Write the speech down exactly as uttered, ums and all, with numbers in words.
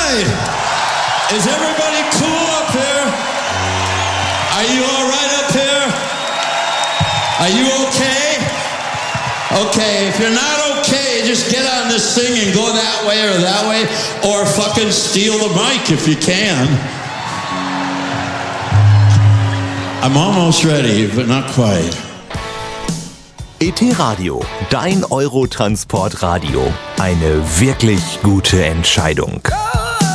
right. Is everybody cool up here? Are you all right up here? Are you okay? Okay, if you're not okay, just get on this thing and go that way or that way, or fucking steal the mic if you can. I'm almost ready, but not quite. E T Radio, dein Eurotransport-Radio. Eine wirklich gute Entscheidung.